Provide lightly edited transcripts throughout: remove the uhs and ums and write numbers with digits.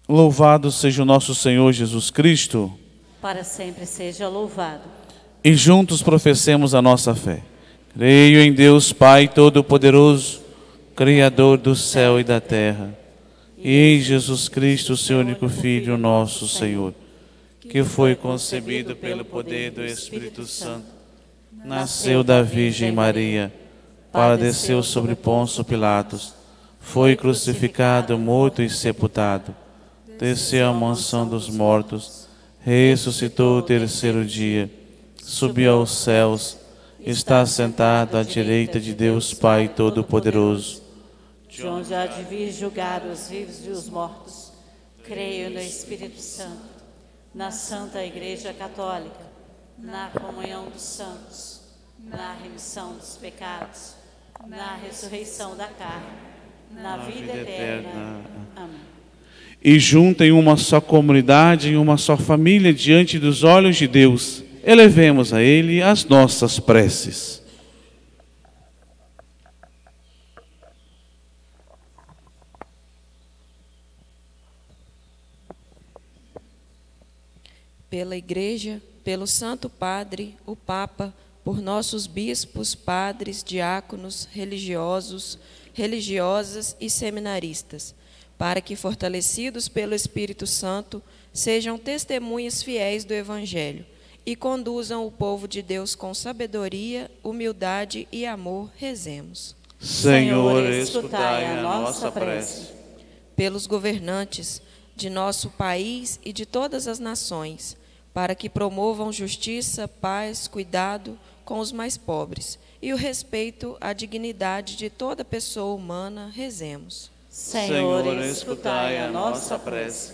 Louvado seja o nosso Senhor Jesus Cristo. Para sempre seja louvado. E juntos professemos a nossa fé. Creio em Deus Pai Todo-Poderoso, Criador do céu e da terra, e em Jesus Cristo, seu único Filho, nosso Senhor, que foi concebido pelo poder do Espírito Santo, nasceu da Virgem Maria, padeceu sobre Pôncio Pilatos, foi crucificado, morto e sepultado, desceu à mansão dos mortos, ressuscitou o terceiro dia, subiu aos céus, está sentado à direita de Deus Pai Todo-Poderoso, de onde há de vir julgar os vivos e os mortos. Creio no Espírito Santo, na Santa Igreja Católica, na comunhão dos santos, na remissão dos pecados, na ressurreição da carne, na vida eterna. Amém. E junto em uma só comunidade, em uma só família, diante dos olhos de Deus, elevemos a Ele as nossas preces. Pela Igreja, pelo Santo Padre, o Papa, por nossos bispos, padres, diáconos, religiosos, religiosas e seminaristas, para que, fortalecidos pelo Espírito Santo, sejam testemunhas fiéis do Evangelho e conduzam o povo de Deus com sabedoria, humildade e amor, rezemos. Senhor, escutai a nossa prece. Pelos governantes de nosso país e de todas as nações, para que promovam justiça, paz, cuidado com os mais pobres e o respeito à dignidade de toda pessoa humana, rezemos. Senhor, escutai a nossa prece.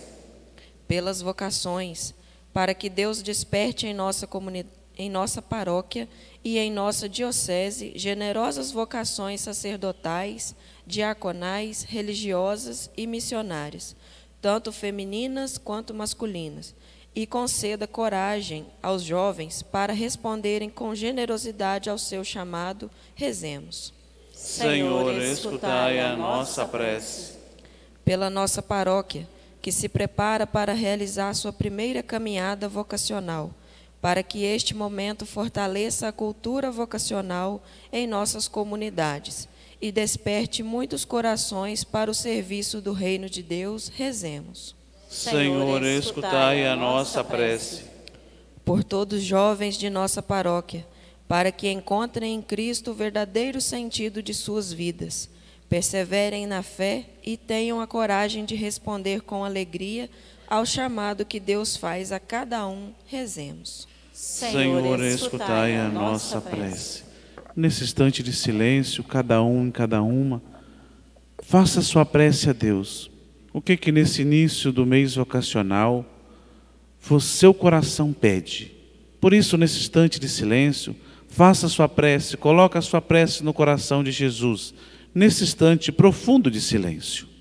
Pelas vocações, para que Deus desperte em nossa comunidade, em nossa paróquia e em nossa diocese generosas vocações sacerdotais, diaconais, religiosas e missionárias, tanto femininas quanto masculinas, e conceda coragem aos jovens para responderem com generosidade ao seu chamado, rezemos. Senhor, escutai a nossa prece. Pela nossa paróquia, que se prepara para realizar sua primeira caminhada vocacional, para que este momento fortaleça a cultura vocacional em nossas comunidades e desperte muitos corações para o serviço do Reino de Deus, rezemos. Senhor, escutai a nossa prece. Por todos os jovens de nossa paróquia, para que encontrem em Cristo o verdadeiro sentido de suas vidas, perseverem na fé e tenham a coragem de responder com alegria ao chamado que Deus faz a cada um, rezemos. Senhor, escutai a nossa prece. Nesse instante de silêncio, cada um e cada uma, faça sua prece a Deus. O que nesse início do mês vocacional o seu coração pede? Por isso, nesse instante de silêncio, faça sua prece, coloque a sua prece no coração de Jesus, nesse instante profundo de silêncio.